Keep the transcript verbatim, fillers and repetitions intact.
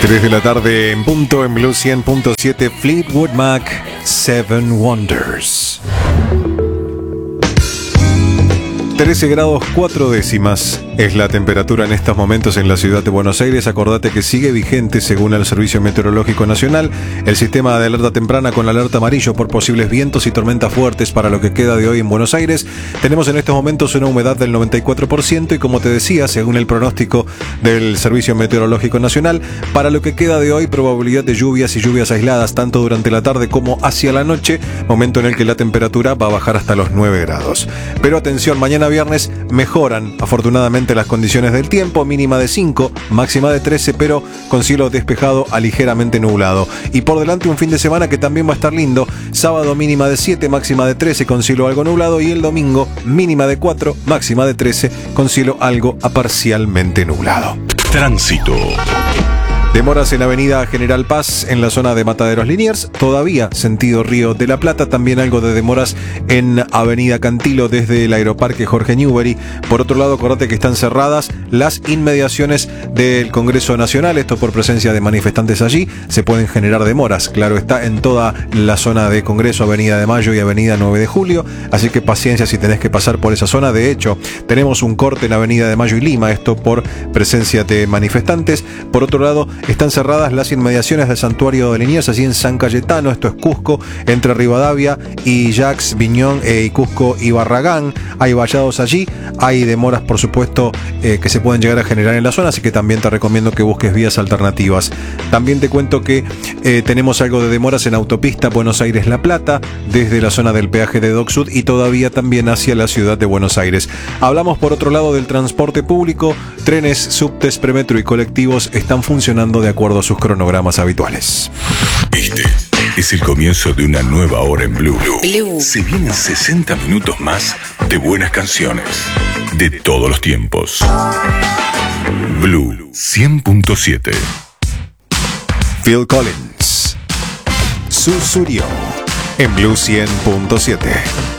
tres de la tarde en punto en Blue cien punto siete. Fleetwood Mac, Seven Wonders. trece grados cuatro décimas es la temperatura en estos momentos en la ciudad de Buenos Aires. Acordate que sigue vigente, según el Servicio Meteorológico Nacional, el sistema de alerta temprana con alerta amarillo por posibles vientos y tormentas fuertes para lo que queda de hoy en Buenos Aires. Tenemos en estos momentos una humedad del noventa y cuatro por ciento y, como te decía, según el pronóstico del Servicio Meteorológico Nacional, para lo que queda de hoy, probabilidad de lluvias y lluvias aisladas tanto durante la tarde como hacia la noche, momento en el que la temperatura va a bajar hasta los nueve grados. Pero atención, mañana viernes mejoran afortunadamente las condiciones del tiempo, mínima de cinco, máxima de trece, pero con cielo despejado a ligeramente nublado. Y por delante un fin de semana que también va a estar lindo, sábado mínima de siete, máxima de trece con cielo algo nublado, y el domingo mínima de cuatro, máxima de trece con cielo algo a parcialmente nublado. Tránsito. Demoras en Avenida General Paz en la zona de Mataderos Liniers, todavía sentido Río de la Plata. También algo de demoras en Avenida Cantilo desde el Aeroparque Jorge Newbery. Por otro lado, acordate que están cerradas las inmediaciones del Congreso Nacional, esto por presencia de manifestantes allí. Se pueden generar demoras, claro está, en toda la zona de Congreso, Avenida de Mayo y Avenida nueve de Julio, así que paciencia si tenés que pasar por esa zona. De hecho, tenemos un corte en Avenida de Mayo y Lima, esto por presencia de manifestantes. Por otro lado, están cerradas las inmediaciones del Santuario de Liniers, así en San Cayetano, esto es Cusco, entre Rivadavia y Jax, Viñón eh, y Cusco y Barragán. Hay vallados allí, hay demoras por supuesto eh, que se pueden llegar a generar en la zona, así que también te recomiendo que busques vías alternativas. También te cuento que eh, tenemos algo de demoras en autopista Buenos Aires-La Plata, desde la zona del peaje de Dock Sud y todavía también hacia la ciudad de Buenos Aires. Hablamos por otro lado del transporte público. Trenes, subtes, premetro y colectivos están funcionando de acuerdo a sus cronogramas habituales. Este es el comienzo de una nueva hora en Blue. Blue. Se vienen sesenta minutos más de buenas canciones de todos los tiempos. Blue cien punto siete. Phil Collins, Susurio, en Blue cien punto siete.